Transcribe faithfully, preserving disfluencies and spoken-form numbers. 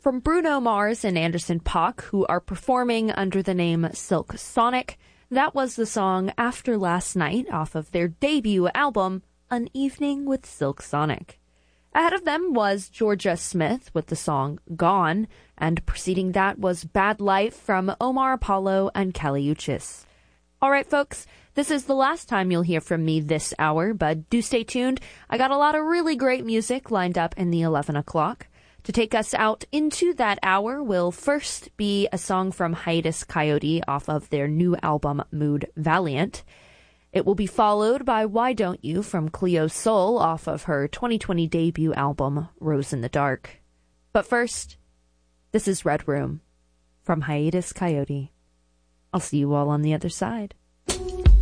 From Bruno Mars and Anderson .Paak, who are performing under the name Silk Sonic, that was the song After Last Night off of their debut album, An Evening with Silk Sonic. Ahead of them was Georgia Smith with the song Gone, and preceding that was Bad Life from Omar Apollo and Kali Uchis. All right, folks, this is the last time you'll hear from me this hour, but do stay tuned. I got a lot of really great music lined up in the eleven o'clock. To take us out into that hour will first be a song from Hiatus Kaiyote off of their new album, Mood Valiant. It will be followed by Why Don't You from Cleo Sol off of her twenty twenty debut album, Rose in the Dark. But first, this is Red Room from Hiatus Kaiyote. I'll see you all on the other side.